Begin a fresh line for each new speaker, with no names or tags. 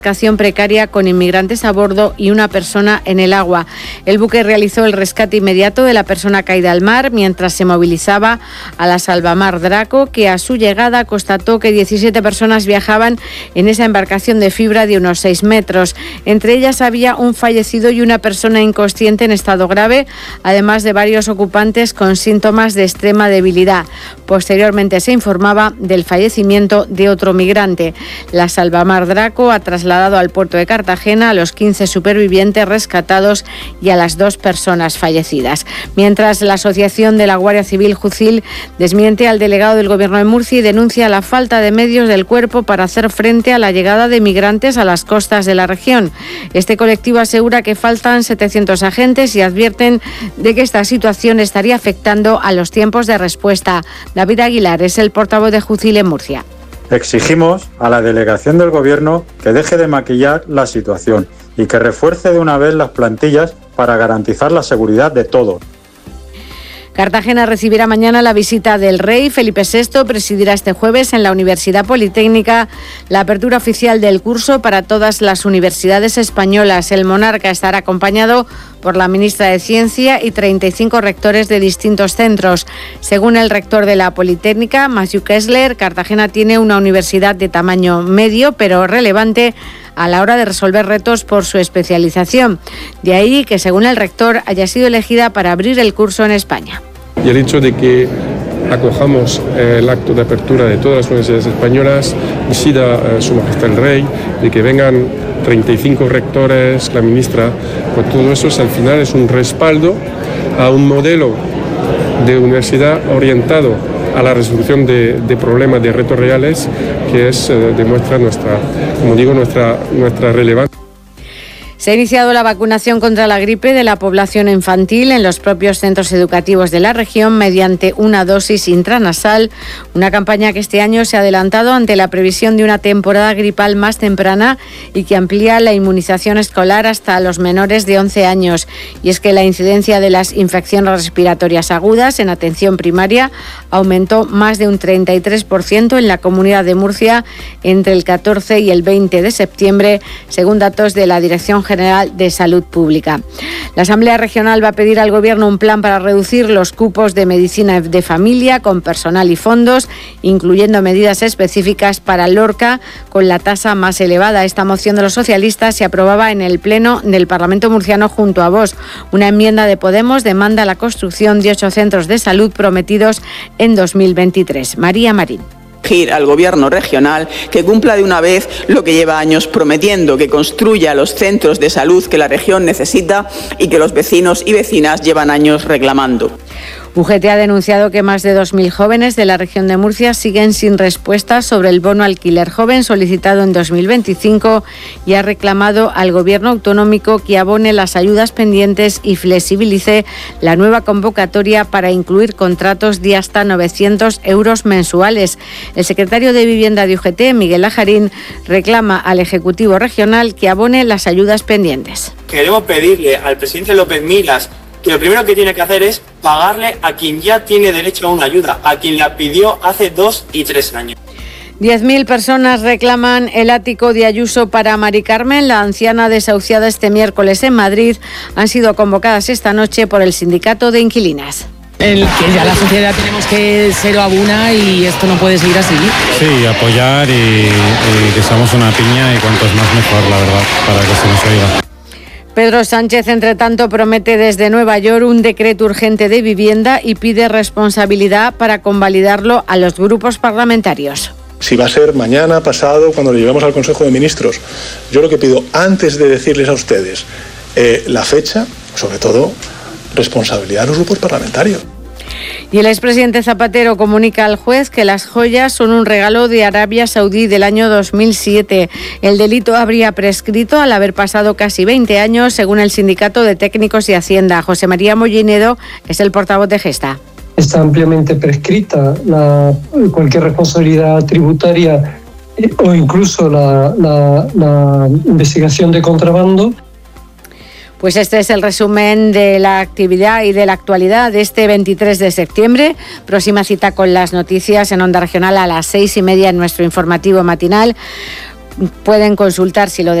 embarcación precaria con inmigrantes a bordo y una persona en el agua. El buque realizó el rescate inmediato de la persona caída al mar mientras se movilizaba a la Salvamar Draco, que a su llegada constató que 17 personas viajaban en esa embarcación de fibra de unos 6 metros. Entre ellas había un fallecido y una persona inconsciente en estado grave, además de varios ocupantes con síntomas de extrema debilidad. Posteriormente se informaba del fallecimiento de otro migrante. La Salvamar Draco ha trasladado al puerto de Cartagena a los 15 supervivientes rescatados y a las 2 personas fallecidas. Mientras, la Asociación de la Guardia Civil Jucil desmiente al delegado del Gobierno de Murcia y denuncia la falta de medios del cuerpo para hacer frente a la llegada de migrantes a las costas de la región. Este colectivo asegura que faltan 700 agentes y advierten de que esta situación estaría afectando a los tiempos de respuesta. David Aguilar es el portavoz de Jucil en Murcia.
Exigimos a la delegación del Gobierno que deje de maquillar la situación y que refuerce de una vez las plantillas para garantizar la seguridad de todos.
Cartagena recibirá mañana la visita del rey. Felipe VI presidirá este jueves en la Universidad Politécnica la apertura oficial del curso para todas las universidades españolas. El monarca estará acompañado por la ministra de Ciencia y 35 rectores de distintos centros. Según el rector de la Politécnica, Matthew Kessler, Cartagena tiene una universidad de tamaño medio, pero relevante a la hora de resolver retos por su especialización. De ahí que, según el rector, haya sido elegida para abrir el curso en España.
Y el hecho de que acojamos el acto de apertura de todas las universidades españolas, visita Su Majestad el Rey, de que vengan 35 rectores, la ministra, pues todo eso al final es un respaldo a un modelo de universidad orientado a la resolución de problemas, de retos reales, que demuestra nuestra relevancia.
Se ha iniciado la vacunación contra la gripe de la población infantil en los propios centros educativos de la región mediante una dosis intranasal, una campaña que este año se ha adelantado ante la previsión de una temporada gripal más temprana y que amplía la inmunización escolar hasta los menores de 11 años. Y es que la incidencia de las infecciones respiratorias agudas en atención primaria aumentó más de un 33% en la Comunidad de Murcia entre el 14 y el 20 de septiembre, según datos de la Dirección General de Salud Pública. La Asamblea Regional va a pedir al Gobierno un plan para reducir los cupos de medicina de familia con personal y fondos, incluyendo medidas específicas para Lorca con la tasa más elevada. Esta moción de los socialistas se aprobaba en el Pleno del Parlamento murciano junto a Vox. Una enmienda de Podemos demanda la construcción de 8 centros de salud prometidos en 2023. María Marín.
Al Gobierno regional que cumpla de una vez lo que lleva años prometiendo, que construya los centros de salud que la región necesita y que los vecinos y vecinas llevan años reclamando.
UGT ha denunciado que más de 2.000 jóvenes de la región de Murcia siguen sin respuesta sobre el bono alquiler joven solicitado en 2025 y ha reclamado al Gobierno autonómico que abone las ayudas pendientes y flexibilice la nueva convocatoria para incluir contratos de hasta 900 euros mensuales. El secretario de Vivienda de UGT, Miguel Lajarín, reclama al Ejecutivo Regional que abone las ayudas pendientes.
Queremos pedirle al presidente López Miras que lo primero que tiene que hacer es pagarle a quien ya tiene derecho a una ayuda, a quien la pidió hace 2 y 3 años.
10.000 personas reclaman el ático de Ayuso para Mari Carmen, la anciana desahuciada este miércoles en Madrid. Han sido convocadas esta noche por el sindicato de inquilinas.
Que ya la sociedad tenemos que ser a una y esto no puede seguir así.
Sí, apoyar y que seamos una piña y cuantos más mejor, la verdad, para que se nos oiga.
Pedro Sánchez, entre tanto, promete desde Nueva York un decreto urgente de vivienda y pide responsabilidad para convalidarlo a los grupos parlamentarios.
Si va a ser mañana, pasado, cuando lo llevemos al Consejo de Ministros. Yo lo que pido, antes de decirles a ustedes la fecha, sobre todo, responsabilidad a los grupos parlamentarios.
Y el expresidente Zapatero comunica al juez que las joyas son un regalo de Arabia Saudí del año 2007. El delito habría prescrito al haber pasado casi 20 años, según el Sindicato de Técnicos de Hacienda. José María Mollinedo es el portavoz de Gesta.
Está ampliamente prescrita cualquier responsabilidad tributaria o incluso la investigación de contrabando.
Pues este es el resumen de la actividad y de la actualidad de este 23 de septiembre. Próxima cita con las noticias en Onda Regional a las 6:30 en nuestro informativo matinal. pueden consultar si lo